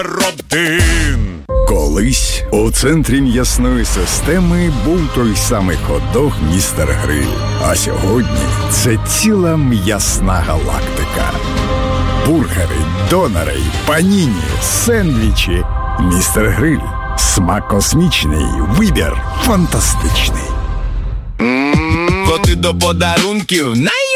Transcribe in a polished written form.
Родин. Колись у центрі м'ясної системи був той самий хот-дог «Містер Гриль». А сьогодні це ціла м'ясна галактика. Бургери, донори, паніні, сендвічі. «Містер Гриль». Смак космічний, вибір фантастичний. От і до подарунків